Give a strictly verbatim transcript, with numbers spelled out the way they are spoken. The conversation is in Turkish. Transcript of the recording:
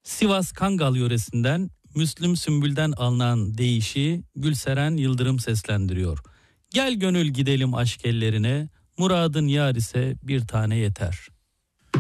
Sivas Kangal yöresinden Müslüm Sümbül'den alınan deyişi Gülseren Yıldırım seslendiriyor. Gel gönül gidelim aşk ellerine, muradın yar ise bir tane yeter.